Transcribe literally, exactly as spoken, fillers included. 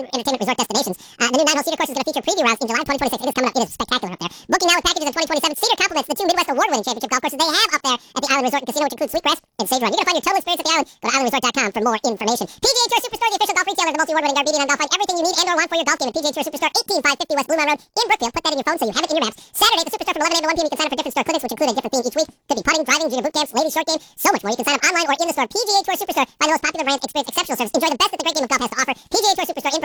and entertainment resort destinations. Uh, the new nine-hole Cedar course is going to feature preview rounds in July twenty twenty-six. It is coming up. It is spectacular up there. Booking now with packages in twenty twenty-seven. Cedar complements the two Midwest Award-winning championship golf courses they have up there at the Island Resort and Casino, which includes Sweetgrass and Sage Run. You're going to find your total experience at the island. Go to island resort dot com for more information. P G A Tour Superstore, the official golf retailer of the multi-award-winning Garbedian on golf. Find everything you need and or want for your golf game at P G A Tour Superstore, eighteen five fifty West Blue Mountain Road in Brookfield. Put that in your phone so you have it in your maps. Saturday, the Superstore from eleven a.m. to one p.m. You can sign up for different store clinics, which include a different theme each week. Could be putting, driving, junior boot camps, ladies short game, so much more. You can sign up online or in the store. P G A Tour Superstore. Find the most popular brands, experience exceptional service. Enjoy the best that the great game of golf has to offer. P G A Tour Superstore in